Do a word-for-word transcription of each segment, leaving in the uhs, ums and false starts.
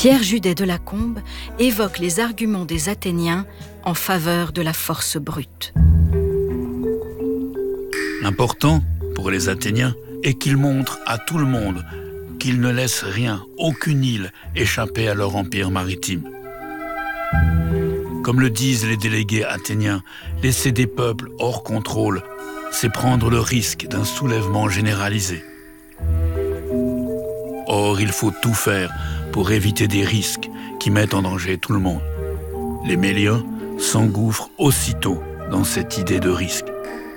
Pierre Judet de Lacombe évoque les arguments des Athéniens en faveur de la force brute. L'important pour les Athéniens est qu'ils montrent à tout le monde qu'ils ne laissent rien, aucune île, échapper à leur empire maritime. Comme le disent les délégués athéniens, laisser des peuples hors contrôle, c'est prendre le risque d'un soulèvement généralisé. Or, il faut tout faire pour éviter des risques qui mettent en danger tout le monde. Les Méliens s'engouffrent aussitôt dans cette idée de risque.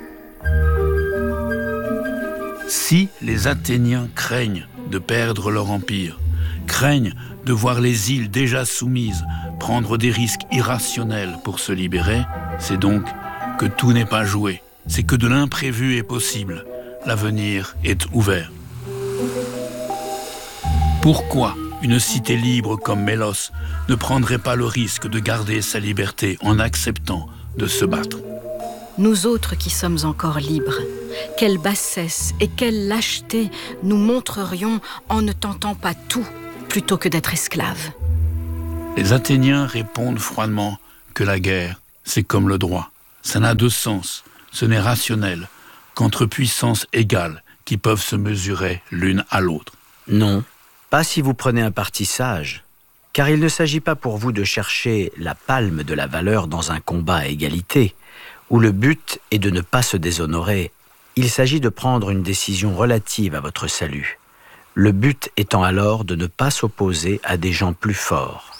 Si les Athéniens craignent de perdre leur empire, craignent de voir les îles déjà soumises prendre des risques irrationnels pour se libérer, c'est donc que tout n'est pas joué, c'est que de l'imprévu est possible, l'avenir est ouvert. Pourquoi une cité libre comme Mélos ne prendrait pas le risque de garder sa liberté en acceptant de se battre ? Nous autres qui sommes encore libres, quelle bassesse et quelle lâcheté nous montrerions en ne tentant pas tout plutôt que d'être esclaves. Les Athéniens répondent froidement que la guerre, c'est comme le droit. Ça n'a de sens, ce n'est rationnel qu'entre puissances égales qui peuvent se mesurer l'une à l'autre. Non, pas si vous prenez un parti sage, car il ne s'agit pas pour vous de chercher la palme de la valeur dans un combat à égalité, où le but est de ne pas se déshonorer. Il s'agit de prendre une décision relative à votre salut, le but étant alors de ne pas s'opposer à des gens plus forts.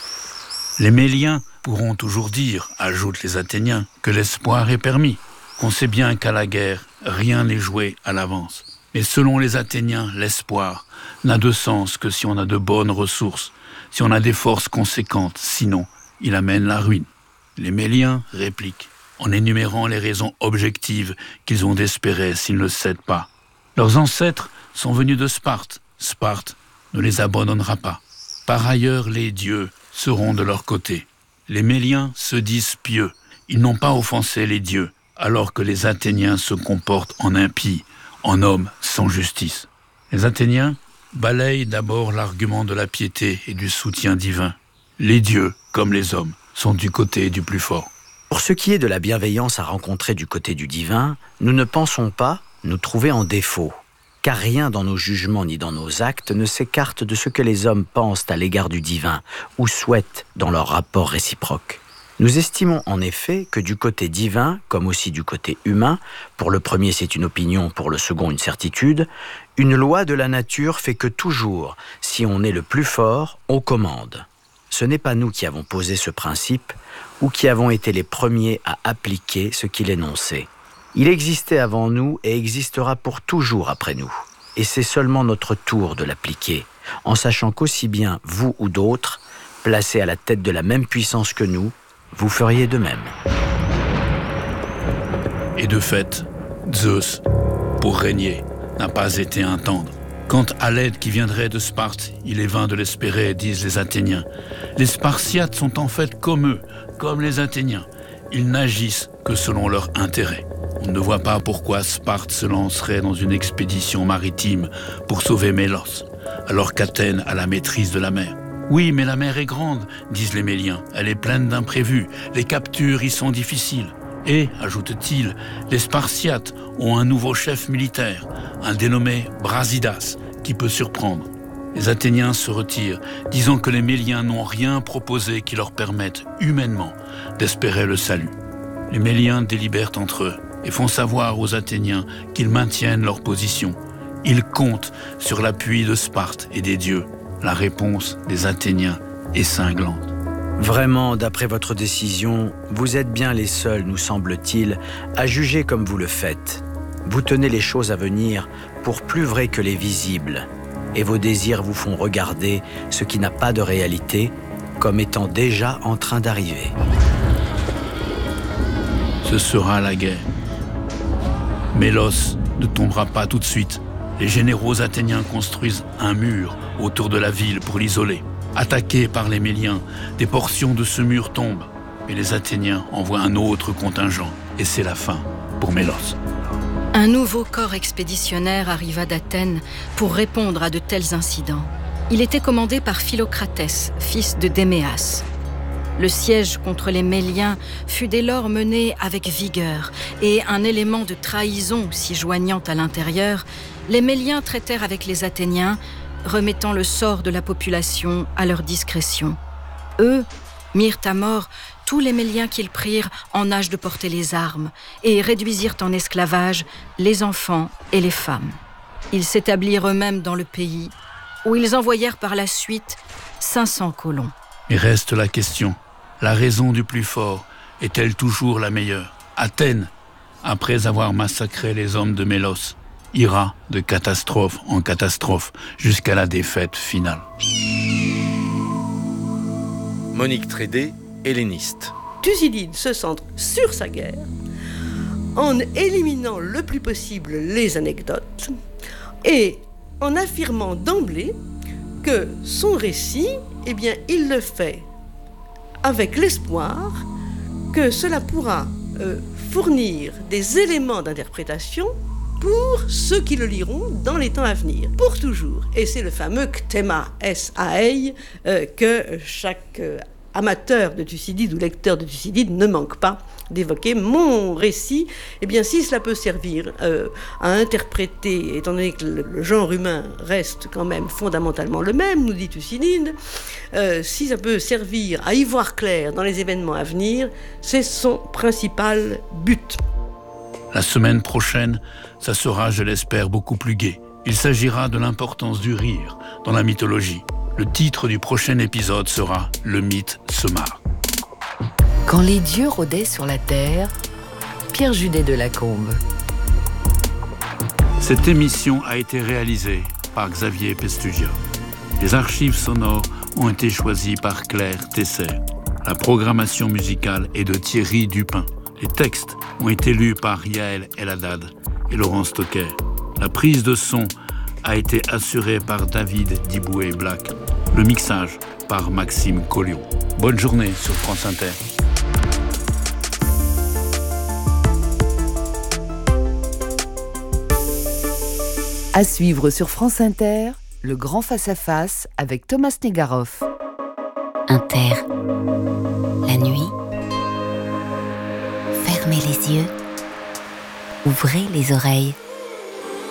Les Méliens pourront toujours dire, ajoutent les Athéniens, que l'espoir est permis, qu'on sait bien qu'à la guerre, rien n'est joué à l'avance. Mais selon les Athéniens, l'espoir n'a de sens que si on a de bonnes ressources, si on a des forces conséquentes, sinon il amène la ruine. Les Méliens répliquent, en énumérant les raisons objectives qu'ils ont d'espérer s'ils ne cèdent pas. Leurs ancêtres sont venus de Sparte. Sparte ne les abandonnera pas. Par ailleurs, les dieux seront de leur côté. Les Méliens se disent pieux. Ils n'ont pas offensé les dieux, alors que les Athéniens se comportent en impies, en hommes sans justice. Les Athéniens balayent d'abord l'argument de la piété et du soutien divin. Les dieux, comme les hommes, sont du côté du plus fort. Pour ce qui est de la bienveillance à rencontrer du côté du divin, nous ne pensons pas nous trouver en défaut, car rien dans nos jugements ni dans nos actes ne s'écarte de ce que les hommes pensent à l'égard du divin ou souhaitent dans leur rapport réciproque. Nous estimons en effet que du côté divin, comme aussi du côté humain, pour le premier c'est une opinion, pour le second une certitude, une loi de la nature fait que toujours, si on est le plus fort, on commande. Ce n'est pas nous qui avons posé ce principe ou qui avons été les premiers à appliquer ce qu'il énonçait. Il existait avant nous et existera pour toujours après nous. Et c'est seulement notre tour de l'appliquer, en sachant qu'aussi bien vous ou d'autres, placés à la tête de la même puissance que nous, vous feriez de même. Et de fait, Zeus, pour régner, n'a pas été un tendre. Quant à l'aide qui viendrait de Sparte, il est vain de l'espérer, disent les Athéniens. Les Spartiates sont en fait comme eux, comme les Athéniens. Ils n'agissent que selon leur intérêt. On ne voit pas pourquoi Sparte se lancerait dans une expédition maritime pour sauver Mélos, alors qu'Athènes a la maîtrise de la mer. Oui, mais la mer est grande, disent les Méliens. Elle est pleine d'imprévus. Les captures y sont difficiles. Et, ajoute-t-il, les Spartiates ont un nouveau chef militaire, un dénommé Brasidas, qui peut surprendre. Les Athéniens se retirent, disant que les Méliens n'ont rien proposé qui leur permette, humainement, d'espérer le salut. Les Méliens délibèrent entre eux et font savoir aux Athéniens qu'ils maintiennent leur position. Ils comptent sur l'appui de Sparte et des dieux. La réponse des Athéniens est cinglante. Vraiment, d'après votre décision, vous êtes bien les seuls, nous semble-t-il, à juger comme vous le faites. Vous tenez les choses à venir pour plus vraies que les visibles, et vos désirs vous font regarder ce qui n'a pas de réalité comme étant déjà en train d'arriver. Ce sera la guerre. Mélos ne tombera pas tout de suite. Les généraux athéniens construisent un mur autour de la ville pour l'isoler. Attaqués par les Méliens, des portions de ce mur tombent. Mais les Athéniens envoient un autre contingent, et c'est la fin pour Mélos. Un nouveau corps expéditionnaire arriva d'Athènes pour répondre à de tels incidents. Il était commandé par Philocratès, fils de Déméas. Le siège contre les Méliens fut dès lors mené avec vigueur, et un élément de trahison s'y joignant à l'intérieur, les Méliens traitèrent avec les Athéniens, remettant le sort de la population à leur discrétion. Eux mirent à mort tous les Méliens qu'ils prirent en âge de porter les armes, et réduisirent en esclavage les enfants et les femmes. Ils s'établirent eux-mêmes dans le pays, où ils envoyèrent par la suite cinq cents colons. Mais reste la question, la raison du plus fort est-elle toujours la meilleure? Athènes, après avoir massacré les hommes de Mélos, ira de catastrophe en catastrophe jusqu'à la défaite finale. Monique Trédé, helléniste. Thucydide se centre sur sa guerre en éliminant le plus possible les anecdotes et en affirmant d'emblée que son récit, eh bien, il le fait avec l'espoir que cela pourra euh, fournir des éléments d'interprétation pour ceux qui le liront dans les temps à venir, pour toujours. Et c'est le fameux kthéma S-A-I euh, que chaque euh, amateur de Thucydide ou lecteur de Thucydide ne manque pas d'évoquer. Mon récit, eh bien, si cela peut servir euh, à interpréter, étant donné que le, le genre humain reste quand même fondamentalement le même, nous dit Thucydide, euh, si ça peut servir à y voir clair dans les événements à venir, c'est son principal but. La semaine prochaine, ça sera, je l'espère, beaucoup plus gai. Il s'agira de l'importance du rire dans la mythologie. Le titre du prochain épisode sera « Le mythe se marre ». Quand les dieux rôdaient sur la terre, Pierre Judet de Lacombe. Cette émission a été réalisée par Xavier Pestugia. Les archives sonores ont été choisies par Claire Tesser. La programmation musicale est de Thierry Dupin. Les textes ont été lus par Yael Eladad et Laurent Stocker. La prise de son a été assurée par David Diboué-Black. Le mixage par Maxime Collion. Bonne journée sur France Inter. À suivre sur France Inter, le grand face-à-face avec Thomas Negaroff. Inter. La nuit. Fermez les yeux. Ouvrez les oreilles.